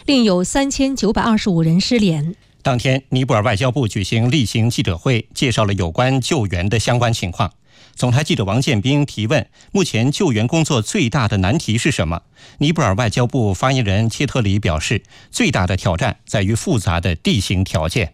另有3925人失联。 当天，尼泊尔外交部举行例行记者会，介绍了有关救援的相关情况。总台记者王建兵提问：目前救援工作最大的难题是什么？尼泊尔外交部发言人切特里表示，最大的挑战在于复杂的地形条件。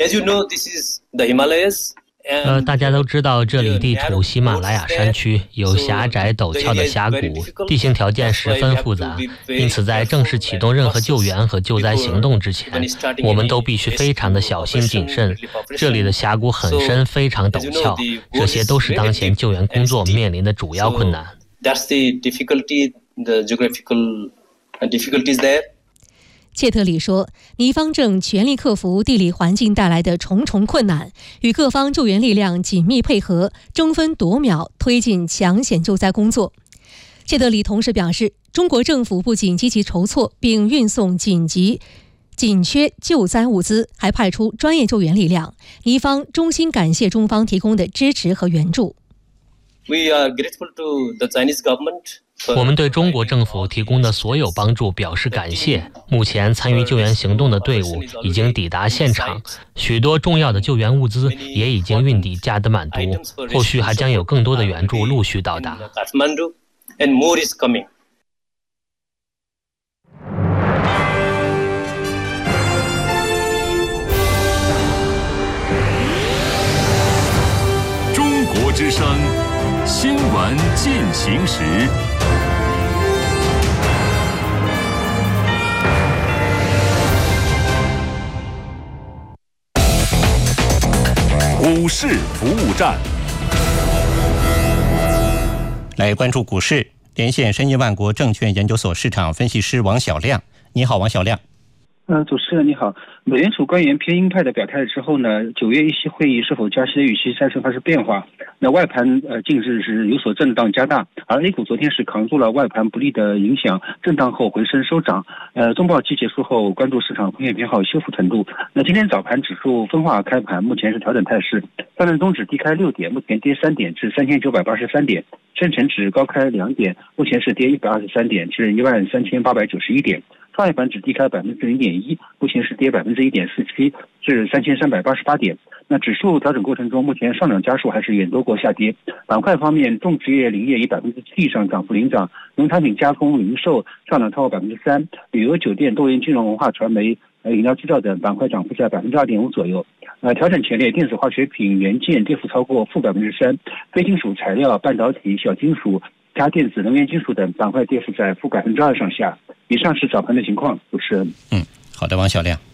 大家都知道，这里地处喜马拉雅山区，有狭窄陡峭的峡谷，地形条件十分复杂，因此在正式启动任何救援和救灾行动之前，我们都必须非常的小心谨慎。这里的峡谷很深，非常陡峭，这些都是当前救援工作面临的主要困难。 切特里说，尼方正全力克服地理环境带来的重重困难，与各方救援力量紧密配合，争分夺秒推进抢险救灾工作。切特里同时表示，中国政府不仅积极筹措并运送紧缺救灾物资，还派出专业救援力量。尼方衷心感谢中方提供的支持和援助。 我们对中国政府提供的所有帮助表示感谢。目前参与救援行动的队伍已经抵达现场，许多重要的救援物资也已经运抵加德满都，后续还将有更多的援助陆续到达。 中国之声新闻进行时。股市服务站， 来关注股市。连线申银万国证券研究所市场分析师王小亮。你好，王小亮。 主持人你好。美联储官员偏鹰派的表态之后呢，9月议息会议是否加息的预期暂时发生变化。那外盘近日是有所震荡加大，而 A 股昨天是扛住了外盘不利的影响，震荡后回升收涨。中报期结束后，关注市场风险偏好修复程度。那今天早盘指数分化开盘，目前是调整态势，上证综指低开6点，目前跌3点至3983点，深成指高开2点，目前是跌123点至13891点。创业板指低开0.1%，目前是跌1.47%至3388点。那指数调整过程中，目前上涨家数还是远多过下跌。板块方面，种植业、林业以7%以上涨幅领涨，农产品加工、零售上涨超过3%，旅游酒店、多元金融、文化传媒、饮料制造等板块涨幅在2.5%左右。调整前列，电子化学品、元件跌幅超过-3%，非金属材料、半导体、小金属、家电子、能源金属等板块跌幅在-2%上下。以上是早盘的情况，主持人。 好的，王小亮。